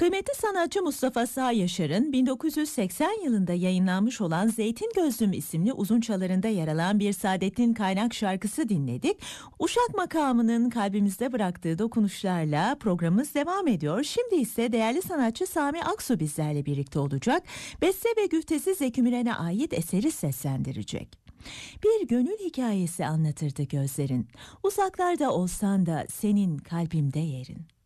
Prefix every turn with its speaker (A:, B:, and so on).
A: Kıymetli sanatçı Mustafa Sağ Yaşar'ın 1980 yılında yayınlanmış olan Zeytin Gözlüm isimli uzun çalarında yer alan bir Saadettin Kaynak şarkısı dinledik. Uşak makamının kalbimizde bıraktığı dokunuşlarla programımız devam ediyor. Şimdi ise değerli sanatçı Sami Aksu bizlerle birlikte olacak. Beste ve güftesi Zeki Müren'e ait eseri seslendirecek. Bir gönül hikayesi anlatırdı gözlerin. Uzaklarda olsan da senin kalbimde yerin.